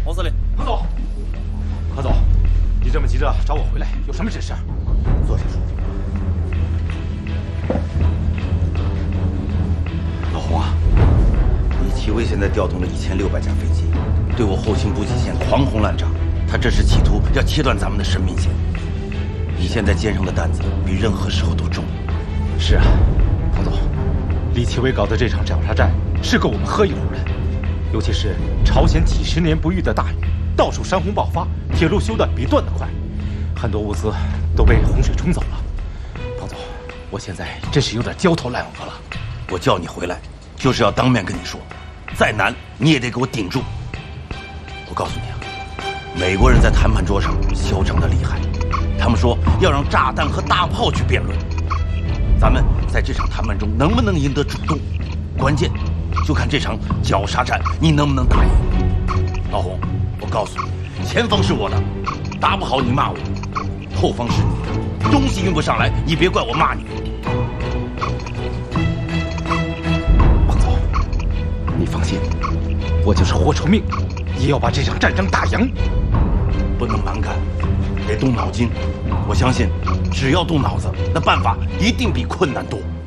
侯司令， 何总，何总，你这么急着找我回来，有什么指示？ 坐下说。老洪啊，李奇微现在调动了1600架飞机，对我后勤补给线狂轰滥炸，他这是企图要切断咱们的生命线。你现在肩上的担子比任何时候都重。 是啊，彭总，李奇微搞的这场绞杀战是够我们喝一壶的。尤其是朝鲜几十年不遇的大雨，到处山洪爆发，铁路修得比断得快，很多物资都被洪水冲走了。彭总，我现在真是有点焦头烂额了。 我叫你回来，就是要当面跟你说，再难你也得给我顶住。我告诉你啊，美国人在谈判桌上嚣张的厉害，他们说要让炸弹和大炮去辩论。咱们在这场谈判中能不能赢得主动，关键就看这场绞杀战你能不能打赢。老洪，我告诉你，前方是我的，打不好你骂我；后方是你的，东西运不上来，你别怪我骂你。 彭总，你放心，我就是活出命，也要把这场战争打赢。 不能蛮干，得动脑筋。我相信，只要动脑子，那办法一定比困难多。